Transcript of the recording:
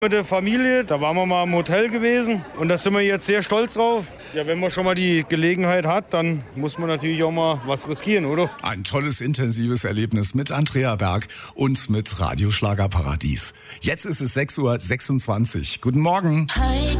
Mit der Familie, da waren wir mal im Hotel gewesen und da sind wir jetzt sehr stolz drauf. Ja, wenn man schon mal die Gelegenheit hat, dann muss man natürlich auch mal was riskieren, oder? Ein tolles, intensives Erlebnis mit Andrea Berg und mit Radio Schlagerparadies. Jetzt ist es 6:26 Uhr. Guten Morgen. Heute